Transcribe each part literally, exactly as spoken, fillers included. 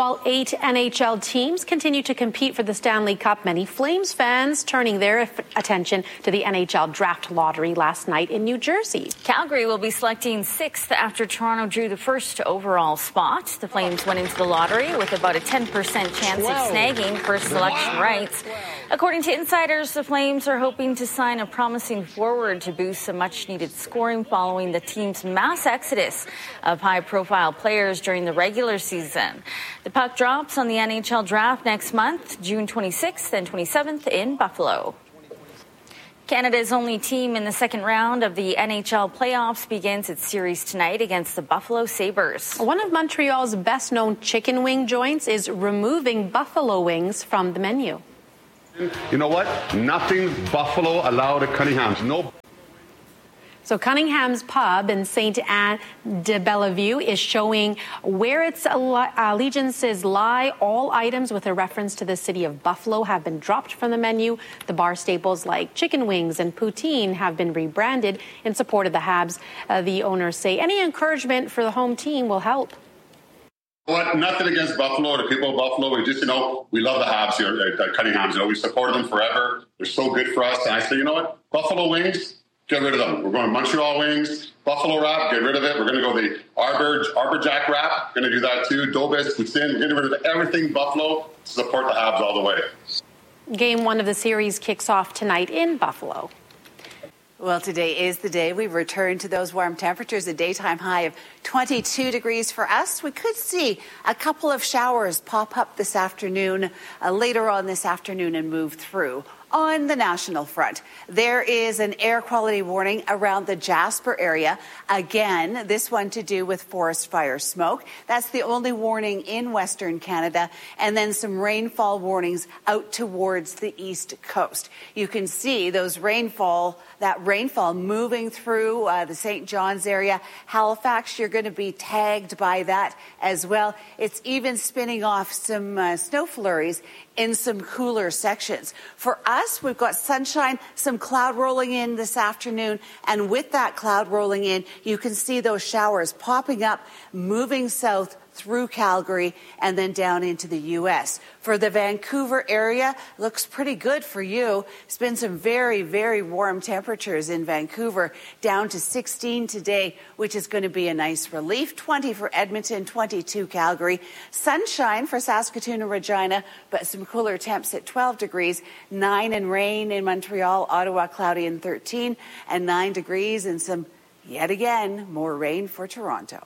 While eight N H L teams continue to compete for the Stanley Cup, many Flames fans turning their attention to the N H L draft lottery last night in New Jersey. Calgary will be selecting sixth after Toronto drew the first overall spot. The Flames went into the lottery with about a ten percent chance of snagging first selection rights. According to insiders, the Flames are hoping to sign a promising forward to boost some much-needed scoring following the team's mass exodus of high-profile players during the regular season. The puck drops on the N H L draft next month, June twenty-sixth and twenty-seventh in Buffalo. Canada's only team in the second round of the N H L playoffs begins its series tonight against the Buffalo Sabres. One of Montreal's best-known chicken wing joints is removing buffalo wings from the menu. You know what? Nothing buffalo allowed at Cunningham's. No. So Cunningham's Pub in Saint Anne de Bellevue is showing where its allegiances lie. All items with a reference to the city of Buffalo have been dropped from the menu. The bar staples like chicken wings and poutine have been rebranded in support of the Habs. Uh, the owners say any encouragement for the home team will help. What? Nothing against Buffalo, the people of Buffalo. We just, you know, we love the Habs here at, at Cunningham's. You know, we supported them forever. They're so good for us. And I say, you know what? Buffalo wings, get rid of them. We're going Montreal wings, Buffalo wrap, get rid of it. We're going to go the Arbor, Arbor Jack wrap. Going to do that too. Dobis, Poutine, get rid of everything Buffalo to support the Habs all the way. Game one of the series kicks off tonight in Buffalo. Well, today is the day we return to those warm temperatures, a daytime high of twenty-two degrees for us. We could see a couple of showers pop up this afternoon, uh, later on this afternoon and move through. On the national front, there is an air quality warning around the Jasper area. Again, this one to do with forest fire smoke. That's the only warning in Western Canada. And then some rainfall warnings out towards the east coast. You can see those rainfall, that rainfall moving through uh, the Saint John's area. Halifax, you're going to be tagged by that as well. It's even spinning off some uh, snow flurries in some cooler sections. For us, we've got sunshine, some cloud rolling in this afternoon, and with that cloud rolling in, you can see those showers popping up, moving south through Calgary and then down into the U S. For the Vancouver area, looks pretty good for you. It's been some very, very warm temperatures in Vancouver, down to sixteen today, which is going to be a nice relief. twenty for Edmonton, twenty-two Calgary. Sunshine for Saskatoon and Regina, but some cooler temps at twelve degrees. nine and rain in Montreal, Ottawa cloudy and thirteen, and nine degrees and some, yet again, more rain for Toronto.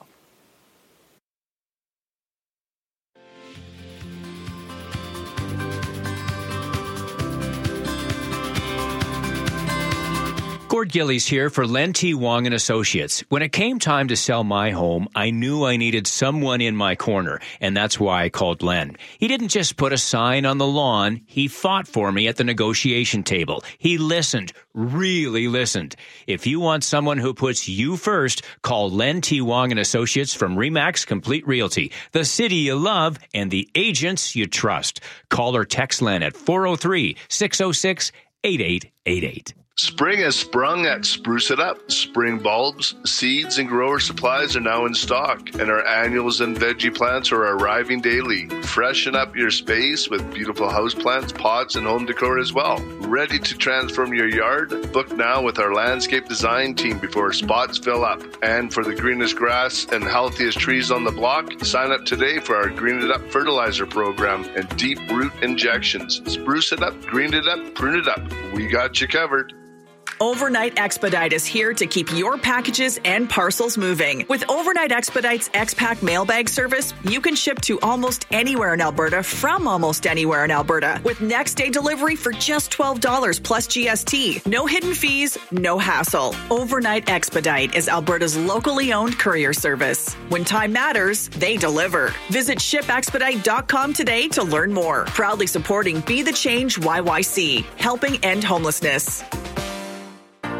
Gord Gillies here for Len T. Wong and Associates. When it came time to sell my home, I knew I needed someone in my corner, and that's why I called Len. He didn't just put a sign on the lawn. He fought for me at the negotiation table. He listened, really listened. If you want someone who puts you first, call Len T. Wong and Associates from Remax Complete Realty, the city you love and the agents you trust. Call or text Len at four oh three, six oh six, eight eight eight eight. Spring has sprung at Spruce It Up. Spring bulbs, seeds, and grower supplies are now in stock, and our annuals and veggie plants are arriving daily. Freshen up your space with beautiful houseplants, pots, and home decor as well. Ready to transform your yard? Book now with our landscape design team before spots fill up. And for the greenest grass and healthiest trees on the block, sign up today for our Green It Up fertilizer program and deep root injections. Spruce it up, green it up, prune it up. We got you covered. Overnight Expedite is here to keep your packages and parcels moving. With Overnight Expedite's X-Pack mailbag service, you can ship to almost anywhere in Alberta from almost anywhere in Alberta with next day delivery for just twelve dollars plus G S T. No hidden fees, no hassle. Overnight Expedite is Alberta's locally owned courier service. When time matters, they deliver. Visit ship expedite dot com today to learn more. Proudly supporting Be the Change Y Y C, helping end homelessness.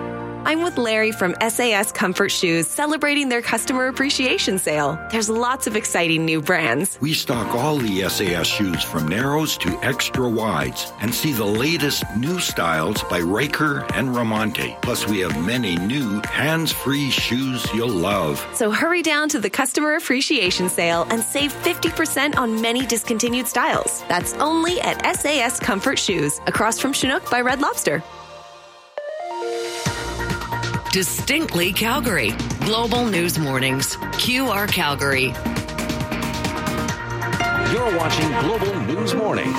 I'm with Larry from S A S Comfort Shoes, celebrating their customer appreciation sale. There's lots of exciting new brands. We stock all the S A S shoes from narrows to extra wides and see the latest new styles by Riker and Ramonte. Plus, we have many new hands-free shoes you'll love. So hurry down to the customer appreciation sale and save fifty percent on many discontinued styles. That's only at S A S Comfort Shoes, across from Chinook by Red Lobster. Distinctly Calgary. Global News Mornings. Q R Calgary. You're watching Global News Morning.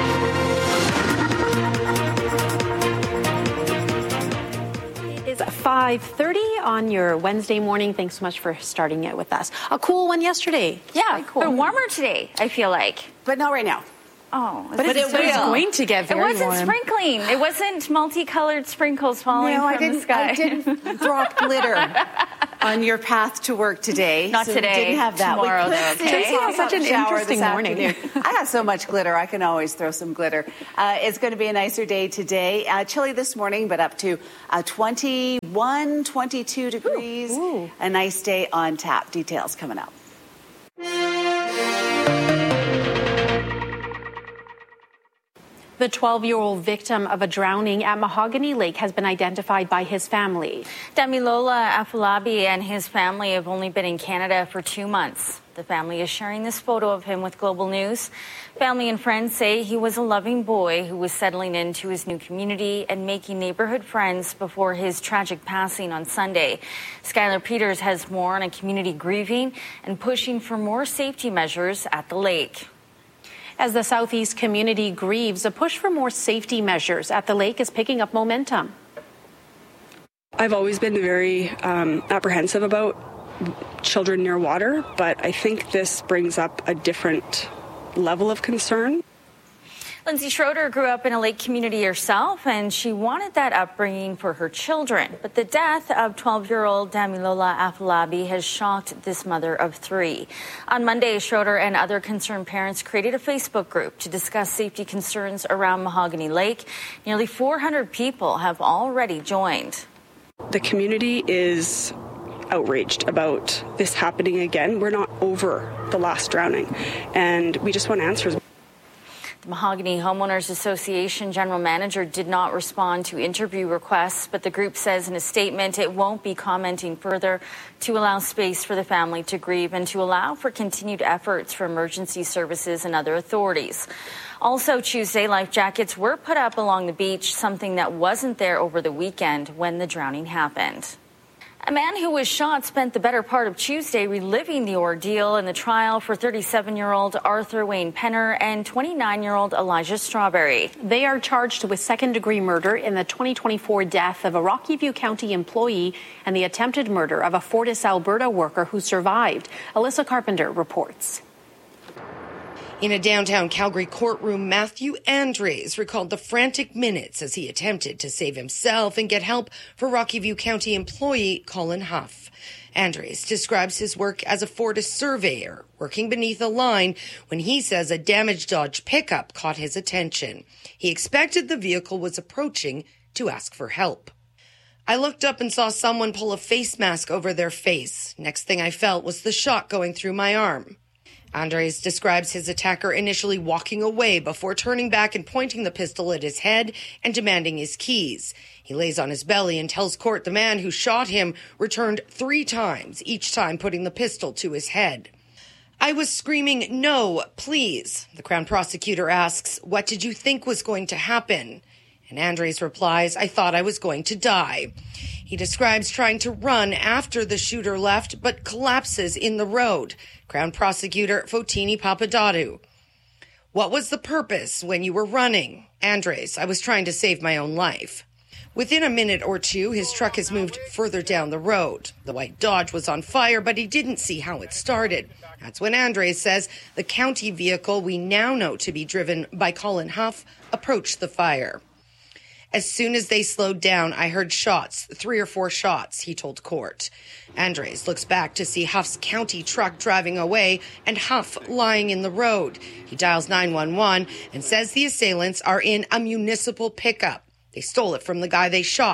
It is five thirty on your Wednesday morning. Thanks so much for starting it with us. A cool one yesterday. Yeah, cool. but warmer today, I feel like. But not right now. Oh, but, but it was going to get very warm. It wasn't warm. sprinkling. It wasn't multicolored sprinkles falling no, from I didn't, the sky. I didn't drop glitter on your path to work today. Not so today. We didn't have that. Tomorrow, we though, could okay? see a such an interesting morning. I have so much glitter. I can always throw some glitter. Uh, it's going to be a nicer day today. Uh, chilly this morning, but up to uh, twenty-one, twenty-two degrees. Ooh, ooh. A nice day on tap. Details coming up. The twelve-year-old victim of a drowning at Mahogany Lake has been identified by his family. Damilola Afolabi and his family have only been in Canada for two months. The family is sharing this photo of him with Global News. Family and friends say he was a loving boy who was settling into his new community and making neighborhood friends before his tragic passing on Sunday. Skylar Peters has more on a community grieving and pushing for more safety measures at the lake. As the Southeast community grieves, a push for more safety measures at the lake is picking up momentum. I've always been very um, apprehensive about children near water, but I think this brings up a different level of concern. Lindsay Schroeder grew up in a lake community herself, and she wanted that upbringing for her children. But the death of twelve-year-old Damilola Afolabi has shocked this mother of three. On Monday, Schroeder and other concerned parents created a Facebook group to discuss safety concerns around Mahogany Lake. Nearly four hundred people have already joined. The community is outraged about this happening again. We're not over the last drowning, and we just want answers. The Mahogany Homeowners Association general manager did not respond to interview requests, but the group says in a statement it won't be commenting further to allow space for the family to grieve and to allow for continued efforts for emergency services and other authorities. Also Tuesday, life jackets were put up along the beach, something that wasn't there over the weekend when the drowning happened. A man who was shot spent the better part of Tuesday reliving the ordeal in the trial for thirty-seven-year-old Arthur Wayne Penner and twenty-nine-year-old Elijah Strawberry. They are charged with second-degree murder in the twenty twenty-four death of a Rocky View County employee and the attempted murder of a Fortis Alberta worker who survived. Alyssa Carpenter reports. In a downtown Calgary courtroom, Matthew Andres recalled the frantic minutes as he attempted to save himself and get help for Rocky View County employee Colin Huff. Andres describes his work as a Fortis surveyor, working beneath a line when he says a damaged Dodge pickup caught his attention. He expected the vehicle was approaching to ask for help. I looked up and saw someone pull a face mask over their face. Next thing I felt was the shock going through my arm. Andres describes his attacker initially walking away before turning back and pointing the pistol at his head and demanding his keys. He lays on his belly and tells court the man who shot him returned three times, each time putting the pistol to his head. I was screaming, "No, please." The Crown prosecutor asks, "What did you think was going to happen?" And Andres replies, "I thought I was going to die." He describes trying to run after the shooter left, but collapses in the road. Crown prosecutor Fotini Papadadou. "What was the purpose when you were running?" Andres, "I was trying to save my own life." Within a minute or two, his truck has moved further down the road. The white Dodge was on fire, but he didn't see how it started. That's when Andres says the county vehicle we now know to be driven by Colin Huff approached the fire. "As soon as they slowed down, I heard shots, three or four shots," he told court. Andres looks back to see Huff's county truck driving away and Huff lying in the road. He dials nine one one and says the assailants are in a municipal pickup. They stole it from the guy they shot. He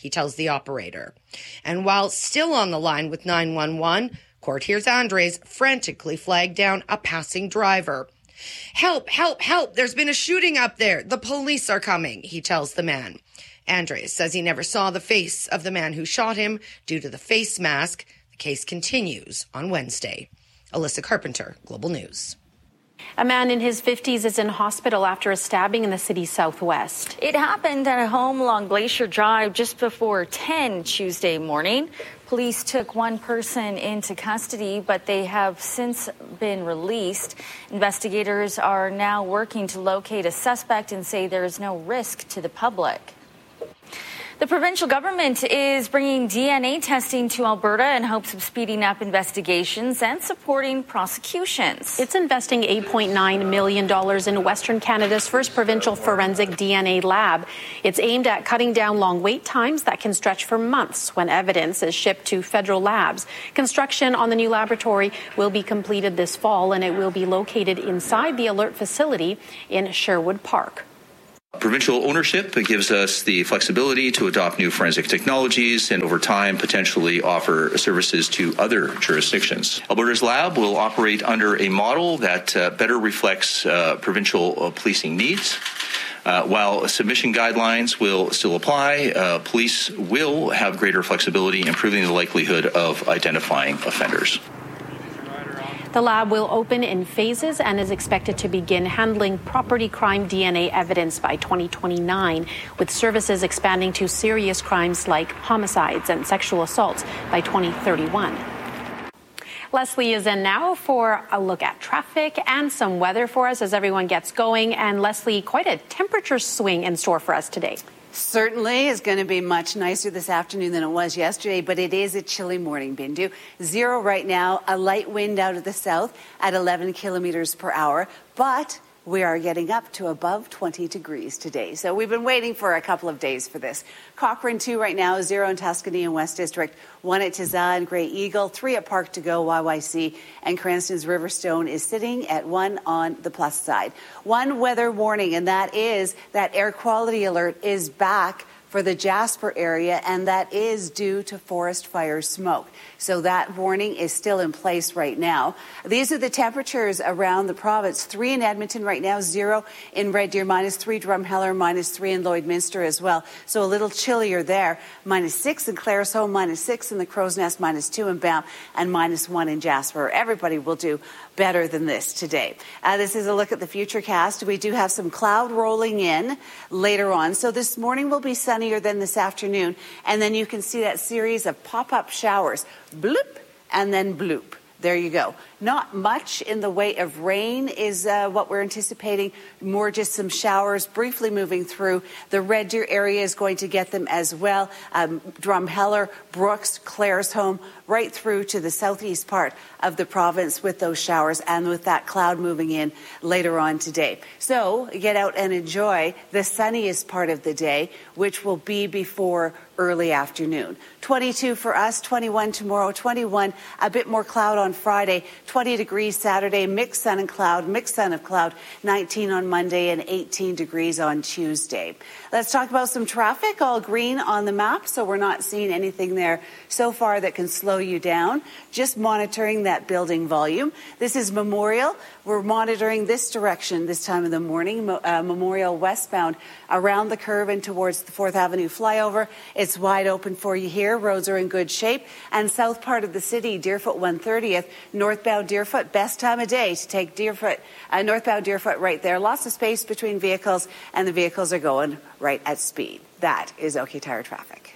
he tells the operator. And while still on the line with nine one one, court hears Andres frantically flag down a passing driver. Help, help, help, there's been a shooting up there. The police are coming, he tells the man. Andres says he never saw the face of the man who shot him due to the face mask. The case continues on Wednesday. Alyssa Carpenter, Global News. A man in his fifties is in hospital after a stabbing in the city's southwest. It happened at a home along Glacier Drive just before ten Tuesday morning. Police took one person into custody, but they have since been released. Investigators are now working to locate a suspect and say there is no risk to the public. The provincial government is bringing D N A testing to Alberta in hopes of speeding up investigations and supporting prosecutions. It's investing eight point nine million dollars in Western Canada's first provincial forensic D N A lab. It's aimed at cutting down long wait times that can stretch for months when evidence is shipped to federal labs. Construction on the new laboratory will be completed this fall, and it will be located inside the Alert facility in Sherwood Park. Provincial ownership gives us the flexibility to adopt new forensic technologies and over time potentially offer services to other jurisdictions. Alberta's lab will operate under a model that uh, better reflects uh, provincial uh, policing needs. Uh, while submission guidelines will still apply, uh, police will have greater flexibility, improving the likelihood of identifying offenders. The lab will open in phases and is expected to begin handling property crime D N A evidence by twenty twenty-nine, with services expanding to serious crimes like homicides and sexual assaults by twenty thirty-one. Leslie is in now for a look at traffic and some weather for us as everyone gets going. And Leslie, quite a temperature swing in store for us today. Certainly is going to be much nicer this afternoon than it was yesterday, but it is a chilly morning, Bindu. Zero right now, a light wind out of the south at eleven kilometers per hour, but we are getting up to above twenty degrees today. So we've been waiting for a couple of days for this. Cochrane two right now, zero in Tuscany and West District, one at Tizah and Grey Eagle, three at Park to Go, Y Y C, and Cranston's Riverstone is sitting at one on the plus side. One weather warning, and that is that air quality alert is back for the Jasper area, and that is due to forest fire smoke. So that warning is still in place right now. These are the temperatures around the province. Three in Edmonton right now, zero in Red Deer, minus three Drumheller, minus three in Lloydminster as well. So a little chillier there. Minus six in Claresholm, minus six in the Crow's Nest, minus two in Banff, and minus one in Jasper. Everybody will do better than this today. Uh, this is a look at the futurecast. We do have some cloud rolling in later on. So this morning will be sunnier than this afternoon. And then you can see that series of pop-up showers. Bloop, and then bloop. There you go. Not much in the way of rain is uh, what we're anticipating. More just some showers briefly moving through. The Red Deer area is going to get them as well. Um, Drumheller, Brooks, Claresholm, right through to the southeast part of the province with those showers and with that cloud moving in later on today. So get out and enjoy the sunniest part of the day, which will be before early afternoon. twenty-two for us, twenty-one tomorrow, twenty-one, a bit more cloud on Friday, twenty degrees Saturday, mixed sun and cloud, mixed sun of cloud, nineteen on Monday and eighteen degrees on Tuesday. Let's talk about some traffic, all green on the map, so we're not seeing anything there so far that can slow you down. Just monitoring that building volume. This is Memorial. We're monitoring this direction this time of the morning, uh, Memorial westbound around the curve and towards the fourth Avenue flyover. It's wide open for you here. Roads are in good shape. And south part of the city, Deerfoot one thirtieth, northbound Deerfoot, best time of day to take Deerfoot, uh, northbound Deerfoot right there. Lots of space between vehicles, and the vehicles are going right at speed. That is OK Tire traffic.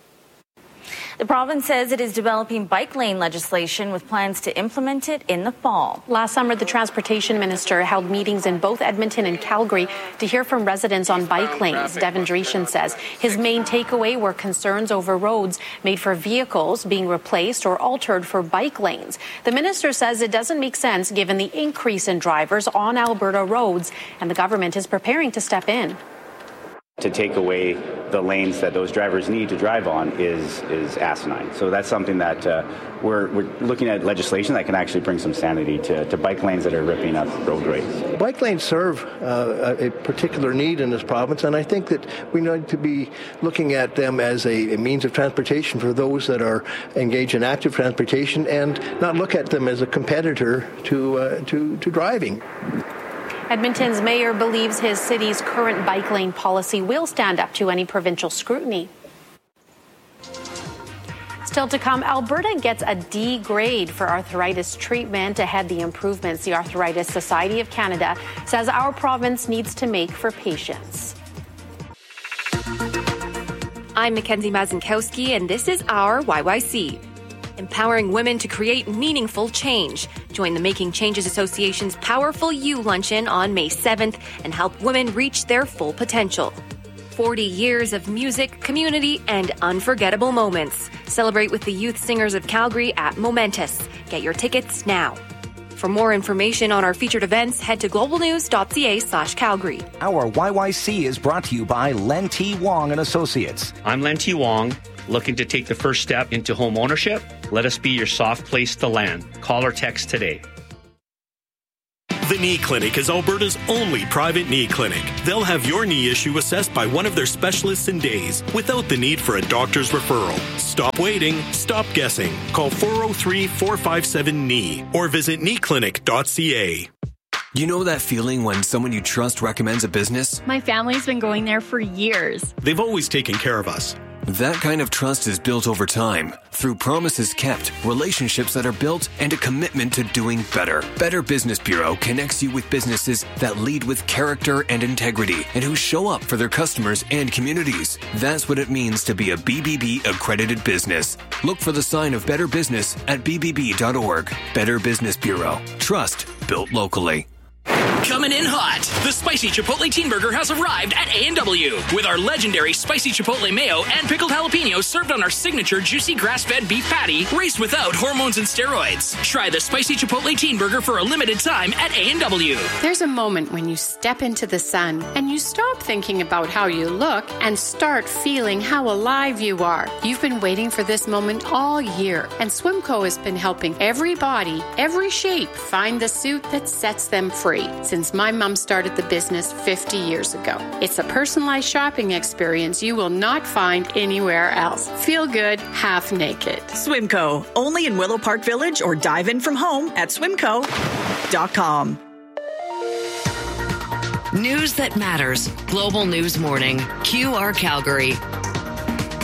The province says it is developing bike lane legislation with plans to implement it in the fall. Last summer, the transportation minister held meetings in both Edmonton and Calgary to hear from residents on bike lanes. Devin Dreeshen says his main takeaway were concerns over roads made for vehicles being replaced or altered for bike lanes. The minister says it doesn't make sense given the increase in drivers on Alberta roads, and the government is preparing to step in. To take away the lanes that those drivers need to drive on is is asinine. So that's something that uh, we're we're looking at legislation that can actually bring some sanity to, to bike lanes that are ripping up roadways. Bike lanes serve uh, a particular need in this province, and I think that we need to be looking at them as a, a means of transportation for those that are engaged in active transportation, and not look at them as a competitor to uh, to, to driving. Edmonton's mayor believes his city's current bike lane policy will stand up to any provincial scrutiny. Still to come, Alberta gets a D grade for arthritis treatment. Ahead, the improvements the Arthritis Society of Canada says our province needs to make for patients. I'm Mackenzie Mazinkowski, and this is our Y Y C. Empowering women to create meaningful change. Join the Making Changes Association's Powerful You Luncheon on May seventh and help women reach their full potential. forty years of music, community, and unforgettable moments. Celebrate with the Youth Singers of Calgary at Momentous. Get your tickets now. For more information on our featured events, head to globalnews.ca slash Calgary. Our Y Y C is brought to you by Len T. Wong and Associates. I'm Len T. Wong. Looking to take the first step into home ownership? Let us be your soft place to land. Call or text today. The Knee Clinic is Alberta's only private knee clinic. They'll have your knee issue assessed by one of their specialists in days without the need for a doctor's referral. Stop waiting. Stop guessing. Call four oh three, four five seven, K N E or visit knee clinic dot c a. You know that feeling when someone you trust recommends a business? My family's been going there for years. They've always taken care of us. That kind of trust is built over time through promises kept, relationships that are built, and a commitment to doing better. Better Business Bureau connects you with businesses that lead with character and integrity and who show up for their customers and communities. That's what it means to be a B B B accredited business. Look for the sign of Better Business at b b b dot org. Better Business Bureau. Trust built locally. Coming in hot, the Spicy Chipotle Teen Burger has arrived at A and W with our legendary Spicy Chipotle Mayo and pickled jalapenos served on our signature juicy grass-fed beef patty raised without hormones and steroids. Try the Spicy Chipotle Teen Burger for a limited time at A and W. There's a moment when you step into the sun and you stop thinking about how you look and start feeling how alive you are. You've been waiting for this moment all year, and Swimco has been helping every body, every shape find the suit that sets them free. Since my mom started the business fifty years ago. It's a personalized shopping experience you will not find anywhere else. Feel good, half naked. Swimco, only in Willow Park Village, or dive in from home at swimco dot com. News that matters. Global News Morning. Q R Calgary.